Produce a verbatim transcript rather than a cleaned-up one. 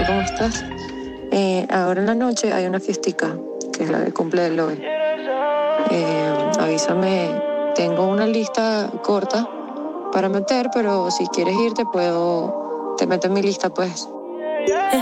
¿cómo estás? Eh, ahora en la noche hay una fiestica, que es la del cumple de Loe. Eh, avísame, tengo una lista corta para meter, pero si quieres ir te puedo, te meto en mi lista, pues.